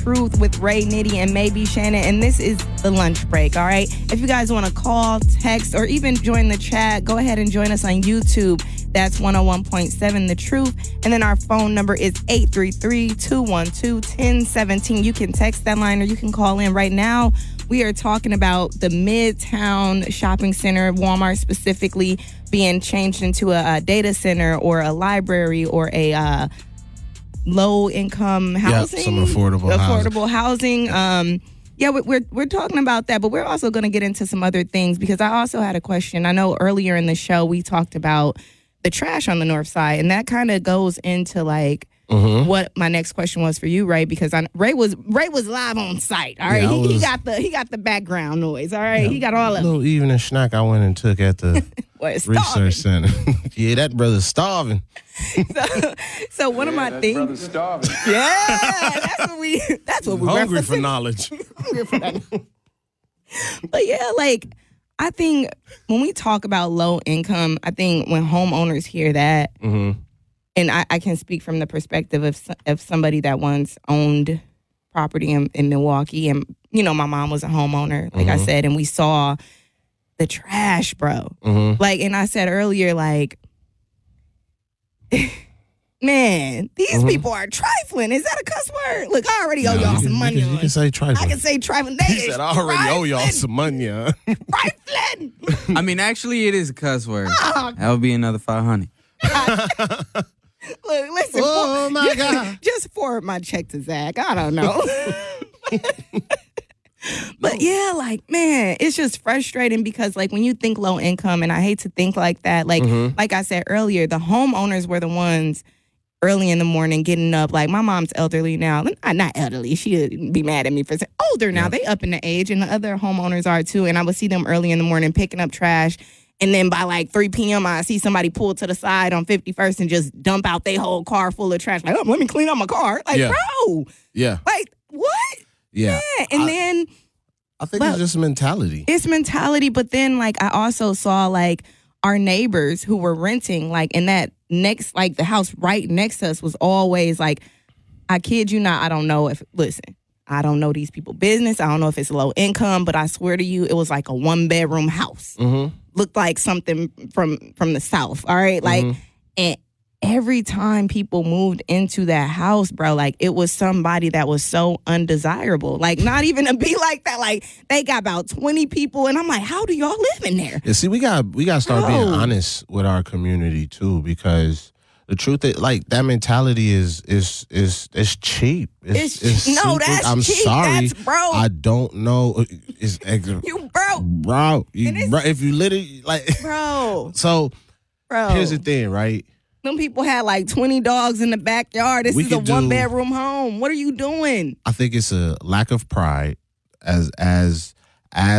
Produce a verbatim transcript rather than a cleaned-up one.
Truth with Ray, Nitty, and maybe Shannon. And this is the lunch break, all right? If you guys want to call, text, or even join the chat, go ahead and join us on YouTube. That's one oh one point seven The Truth. And then our phone number is eight three three, two one two, one oh one seven. You can text that line or you can call in right now. We are talking about the Midtown Shopping Center, Walmart specifically, being changed into a, a data center or a library or a uh, low-income housing. Yep, some affordable, affordable housing. housing. Um, yeah, we're, we're we're talking about that, but we're also going to get into some other things because I also had a question. I know earlier in the show we talked about the trash on the north side, and that kind of goes into like mm-hmm. what my next question was for you, Ray, because I, Ray was Ray was live on site. All right, yeah, he, was, he got the he got the background noise. All right, yeah, he got all of it. A little evening snack I went and took at the research center. Yeah, that brother's starving. so, so one yeah, of my that things. Brother's starving. Yeah, that's what we. That's what we. Hungry for knowledge. Hungry for that. But yeah, like. I think when we talk about low income, I think when homeowners hear that, mm-hmm. and I, I can speak from the perspective of of somebody that once owned property in, in Milwaukee, and you know, my mom was a homeowner, like mm-hmm. I said, and we saw the trash, bro. Mm-hmm. Like, and I said earlier, like, man, these mm-hmm. people are trifling. Is that a cuss word? Look, I already owe no, y'all you some can, money. You can, you can say trifling. I can say trifling. They he said, I already trifling. owe y'all some money. Huh? Trifling. I mean, actually, it is a cuss word. Oh. That would be another five hundred. Look, listen. Oh, for, my just, God. Just forward my check to Zach. I don't know. But yeah, like, man, it's just frustrating because, like, when you think low income, and I hate to think like that, like, mm-hmm. like I said earlier, the homeowners were the ones early in the morning getting up. Like, my mom's elderly now. Not elderly. She'd be mad at me for saying older now. Yeah. They up in the age, and the other homeowners are too. And I would see them early in the morning picking up trash. And then by like three p.m., I see somebody pull to the side on fifty-first and just dump out their whole car full of trash. Like, oh, let me clean up my car. Like, yeah. bro. Yeah. Like, what? Yeah. yeah. And I, then. I think it's just mentality. It's mentality. But then, like, I also saw, like, our neighbors who were renting, like, in that next, like, the house right next to us was always, like, I kid you not, I don't know if, listen, I don't know these people business. I don't know if it's low income, but I swear to you, it was like a one-bedroom house. Mm-hmm. Looked like something from, from the South, all right? Like, mm-hmm. and every time people moved into that house, bro, like, it was somebody that was so undesirable. Like, not even to be like that. Like, they got about twenty people, and I'm like, how do y'all live in there? Yeah, see, we got we got to start bro. being honest with our community, too, because the truth is, like, that mentality is is is is cheap. It's, it's, it's no, that's I'm cheap. sorry, that's bro. I don't know. It's you broke, bro. You, bro. If you literally like, bro. So, bro. Here's the thing, right? Them people had like twenty dogs in the backyard. This we is a do, one bedroom home. What are you doing? I think it's a lack of pride as as as